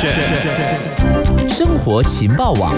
生活情报网。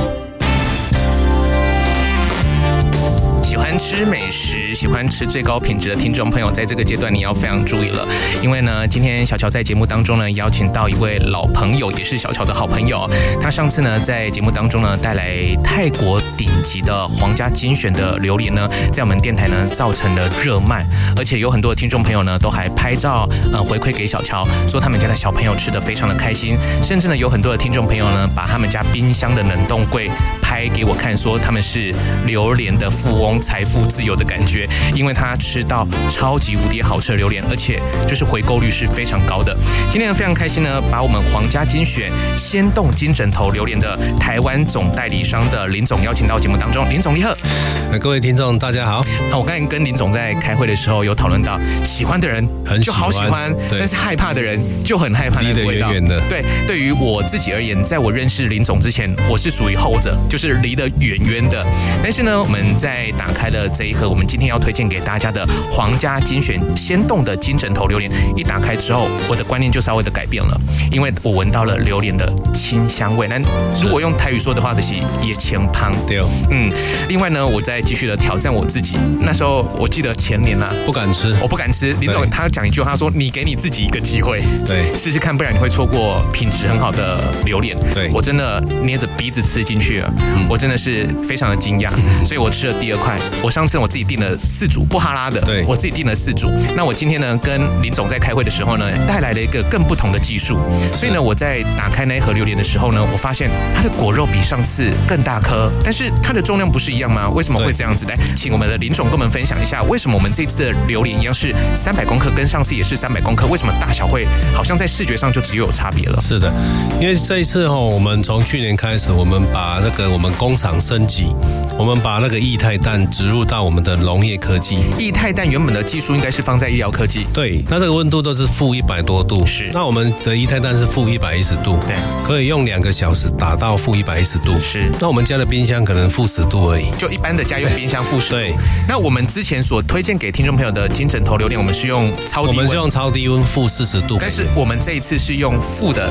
喜欢吃美食、喜欢吃最高品质的听众朋友，在这个阶段你要非常注意了，因为呢，今天小乔在节目当中呢，邀请到一位老朋友，也是小乔的好朋友。他上次呢，在节目当中呢，带来泰国顶级的皇家精选的榴莲呢，在我们电台呢，造成了热卖，而且有很多的听众朋友呢，都还拍照回馈给小乔，说他们家的小朋友吃得非常的开心，甚至呢，有很多的听众朋友呢，把他们家冰箱的冷冻柜拍给我看，说他们是榴莲的富翁，财富自由的感觉，因为他吃到超级无敌好吃的榴莲，而且就是回购率是非常高的。今天非常开心呢，把我们皇家精选鲜冻金枕头榴莲的台湾总代理商的林总邀请到节目当中。林总你好。 各位听众大家好。 我刚才跟林总在开会的时候有讨论到，喜欢的人就好喜欢，但是害怕的人就很害怕那个味道。离得远远的。对，对于我自己而言，在我认识林总之前，我是属于后者，就是离得远远的。但是呢，我们在打开了这一盒我们今天要推荐给大家的皇家精选鲜冻的金枕头榴莲，一打开之后，我的观念就稍微的改变了，因为我闻到了榴莲的清香味。那如果用台语说的话，就是野前香。 对， 另外呢，我再继续的挑战我自己。那时候我记得前年啊， 不敢吃， 我不敢吃。林总他讲一句话，他说：“你给你自己一个机会， 对， 试试看，不然你会错过品质很好的榴莲。” 对， 我真的捏着鼻子吃进去了，我真的是非常的惊讶，所以我吃了第2块。我上次我自己订了4组不哈拉的， 对， 我自己订了4组。那我今天呢，跟林总在开会的时候呢，带来了一个更不同的技术。所以呢，我在打开那一盒榴莲的时候呢，我发现它的果肉比上次更大颗，但是它的重量不是一样吗？为什么会这样子？来，请我们的林总跟我们分享一下，为什么我们这次的榴莲一样是300公克，跟上次也是300公克，为什么大小会好像在视觉上就只有差别了？ 是的，因为这一次我们从去年开始，我们把我们工厂升级，我们把那个液态氮植入到我们的农业科技。 液态氮原本的技术应该是放在医疗科技， 对，那这个温度都是-100多度， 是。 那我们的液态氮是-110度， 对， 可以用2个小时打到-110度， 是。 那我们家的冰箱可能-10度而已， 就一般的家用冰箱-10度。 对。 那我们之前所推荐给听众朋友的金枕头榴莲，我们是用超低温， 我们是用超低温-40度， 但是我们这一次是用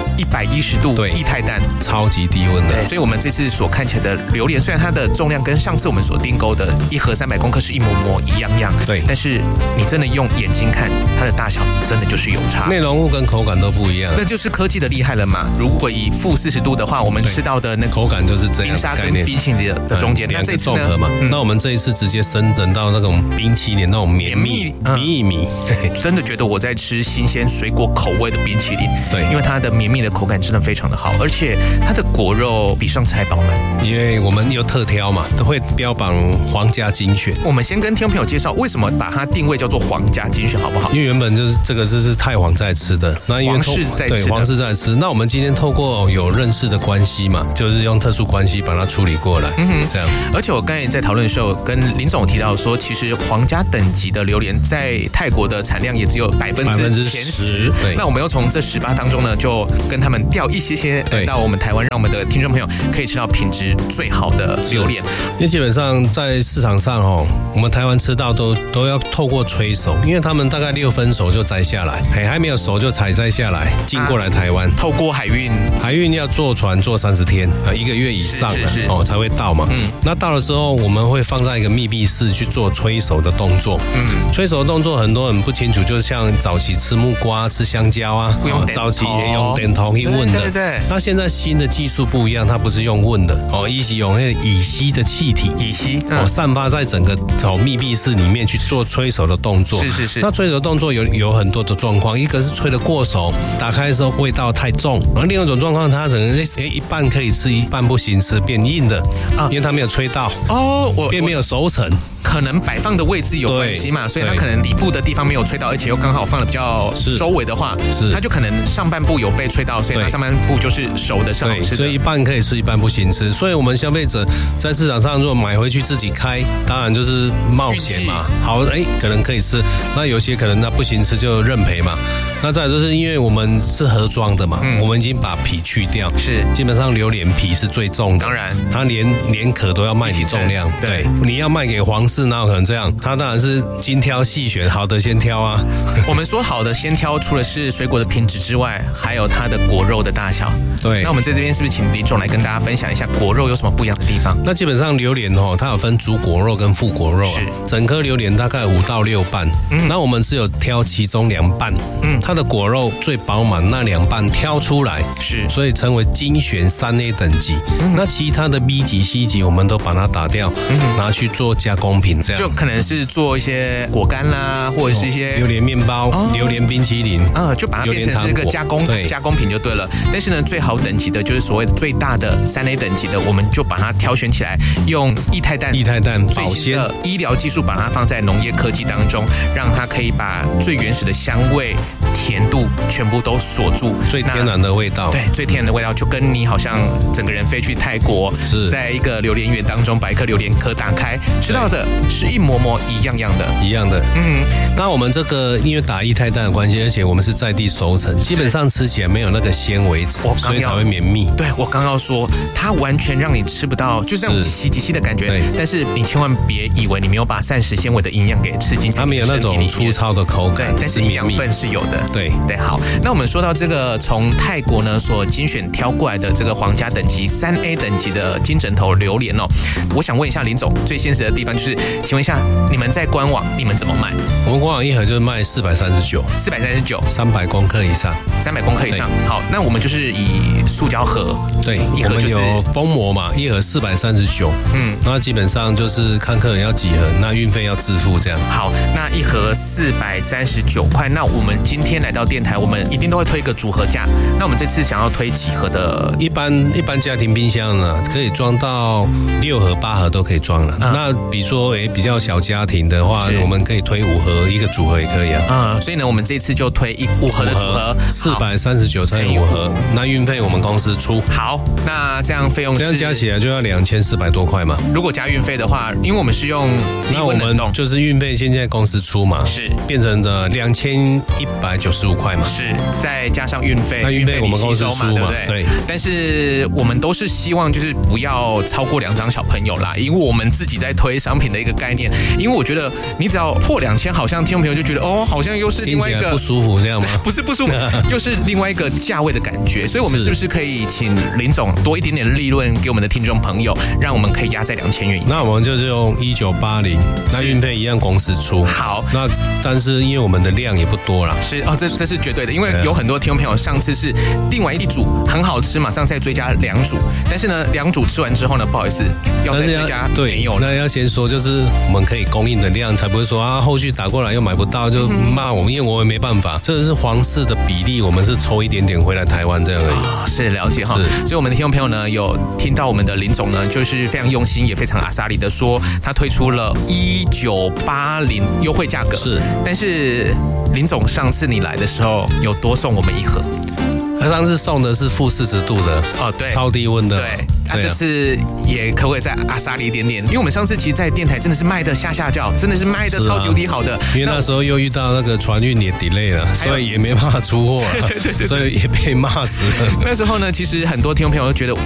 -110度液态氮， 超级低温的。 对，所以我们这次所看起来的榴莲，虽然它的重量跟上次我们所订购的一盒300公克是一模一样， 对， 但是你真的用眼睛看，它的大小真的就是有差， 内容物跟口感都不一样， 那就是科技的厉害了嘛。如果以-40度的话，我们吃到的那个口感就是这样冰沙跟冰淇淋的中间， 那这一次呢？那我们这一次直接升等到那种冰淇淋那种绵密米米， 真的觉得我在吃新鲜水果口味的冰淇淋， 对， 因为它的绵密的口感真的非常的好，而且它的果肉比上次还饱满。 因为我们有特挑嘛，都会标榜皇家精选。 我们先跟听众朋友介绍为什么把它定位叫做皇家精选，好不好？ 因为原本就是这是太皇在吃的，那因为皇室在吃的， 对，皇室在吃。那我们今天透过有认识的关系嘛，就是用特殊关系把它处理过来，这样。 而且我刚才在讨论的时候，跟林总提到说，其实皇家等级的榴莲在泰国的产量也只有10%， 对。 那我们又从这18当中呢，就跟他们调一些来到我们台湾，让我们的听众朋友可以吃到品质最好的榴莲。 因为基本上在市场上我们台湾吃到都要透过催熟，因为他们大概6分熟就摘下来，还没有熟就采摘下来，进过来台湾， 透过海运要坐船坐30天1个月以上才会到嘛。那到了之后，我们会放在一个密闭室去做催熟的动作。催熟的动作很多人不清楚，就像早期吃木瓜、吃香蕉啊，早期也用电筒去问的。 对。 那现在新的技术不一样，它不是用问的一是用那个乙烯的气体，散发在整个密闭室里面去做催熟的动作。 是。 那催熟的动作有很多的状况，一个是催得过熟，打开的时候味道太重；然后另外一种状况，它可能一半可以吃，一半不行吃，变硬的因为它没有催到变没有熟成。 可能摆放的位置有关系嘛，所以它可能底部的地方没有吹到，而且又刚好放的比较周围的话，它就可能上半部有被吹到，所以它上半部就是熟的，是好吃的。 所以一半可以吃，一半不行吃。所以我们消费者在市场上如果买回去自己开，当然就是冒险嘛。好，可能可以吃，那有些可能那不行吃就认赔嘛。 那再来就是因为我们是盒装的嘛，我们已经把皮去掉， 是基本上榴莲皮是最重的， 当然它连壳都要卖你重量，对，你要卖给皇室哪有可能这样？它当然是精挑细选，好的先挑啊。 我们说好的先挑，除了是水果的品质之外，还有它的果肉的大小。 对， 那我们在这边是不是请林总来跟大家分享一下果肉有什么不一样的地方？ 那基本上榴莲它有分主果肉跟副果肉，是整颗榴莲大概5到6瓣，那我们只有挑其中2瓣，它的果肉最饱满，那2瓣挑出来， 是， 所以称为精选3A 等级。那其他的 B 级、C 级我们都把它打掉，拿去做加工品，这样就可能是做一些果干啦，或者是一些榴莲面包、榴莲冰淇淋， 就把它变成是一个加工品就对了。但是呢，最好等级的就是所谓的最大的3A 等级的，我们就把它挑选起来，用液态氮最新的医疗技术把它放在农业科技当中，让它可以把最原始的香味、甜度全部都锁住， 最天然的味道。 对，最天然的味道，就跟你好像整个人飞去泰国， 是在一个榴莲园当中把一颗榴莲壳打开，吃到的是一模一样的。 那我们这个因为打液态氮的关系，而且我们是在地熟成，基本上吃起来没有那个纤维质，所以才会绵密。 对，我刚要说，它完全让你吃不到，就是那种极细的感觉。但是你千万别以为你没有把膳食纤维的营养给吃进去， 它没有那种粗糙的口感， 但是营养分是有的。 对， 好，那我们说到这个从泰国呢所精选挑过来的这个皇家等级3A 等级的金枕头榴莲我想问一下林总，最现实的地方就是，请问一下你们在官网你们怎么卖？ 我们官网一盒就是卖439 300公克以上。 好，那我们就是以塑胶盒， 对， 一盒就是我们有封膜嘛，一盒439，那基本上就是看客人要几盒，那运费要自付这样。 好，那一盒439块，那我们今天来到电台，我们一定都会推一个组合价。那我们这次想要推几盒的？ 一般家庭冰箱呢，可以装到6盒、8盒都可以装了。那比如说比较小家庭的话，我们可以推5盒，一个组合也可以啊。 所以呢，我们这次就推5盒的组合 ，439乘以5盒，那运费我们公司出。 好，那这样费用是这样加起来就要2400多块嘛。 如果加运费的话，因为我们是用低温冷冻， 那我们就是运费现在公司出嘛， 是变成的2195块嘛， 是再加上运费， 那运费我们公司出嘛，对。 但是我们都是希望就是不要超过2张小朋友啦，因为我们自己在推商品的一个概念。因为我觉得你只要破2000，好像听众朋友就觉得好像又是另外一个不舒服这样吗？ 不是不舒服，又是另外一个价位的感觉。所以我们是不是可以请林总多一点点利润给我们的听众朋友，让我们可以压在2000元以内？ 那我们就是用1980，那运费一样公司出。 好， 那但是因为我们的量也不多啦， 是这是绝对的，因为有很多听众朋友上次是订完1组很好吃，马上再追加2组，但是呢2组吃完之后呢，不好意思，要再追加没有了。 那要先说就是我们可以供应的量，才不会说后续打过来又买不到就骂我们，因为我们没办法，这是皇室的比例，我们是抽一点点回来台湾这样而已。 是了解哈，所以我们的听众朋友呢，有听到我们的林总呢，就是非常用心也非常阿萨里的说，他推出了1980优惠价格，但是林总上次你来的时候有多送我们1盒。 他上次送的是-40度的对， 超低温的。 对，这次也可不可以再阿萨里一点点？因为我们上次其实在电台真的是卖的下叫，真的是卖的超级无敌好的。 因为那时候又遇到那个船运也 delay 了，所以也没办法出货了，对，所以也被骂死了。 那时候呢，其实很多听众朋友都觉得